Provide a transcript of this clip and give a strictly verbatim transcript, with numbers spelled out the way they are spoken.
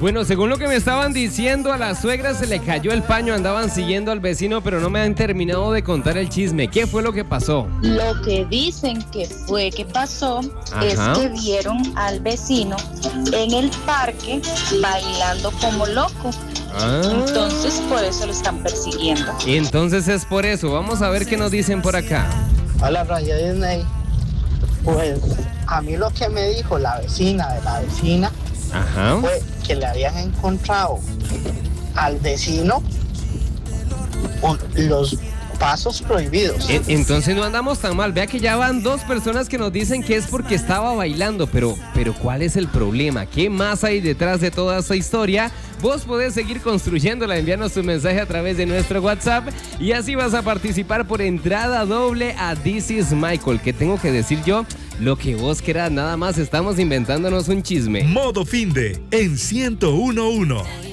Bueno, según lo que me estaban diciendo, a la suegra se le cayó el paño, andaban siguiendo al vecino, pero no me han terminado de contar el chisme. ¿Qué fue lo que pasó? Lo que dicen que fue que pasó Ajá. es que vieron al vecino en el parque bailando como loco. Ah. Entonces por eso lo están persiguiendo. Y entonces es por eso. Vamos a ver qué nos dicen por acá. Hola, Radio Disney. Pues a mí lo que me dijo la vecina de la vecina Ajá. fue que le habían encontrado al vecino con los pasos prohibidos. E- Entonces no andamos tan mal. Vea que ya van dos personas que nos dicen que es porque estaba bailando, pero, pero ¿cuál es el problema? ¿Qué más hay detrás de toda esta historia? Vos podés seguir construyéndola, enviarnos tu mensaje a través de nuestro WhatsApp y así vas a participar por entrada doble a This is Michael. ¿Qué tengo que decir yo? Lo que vos querás, nada más estamos inventándonos un chisme. Modo Finde en ciento uno punto uno.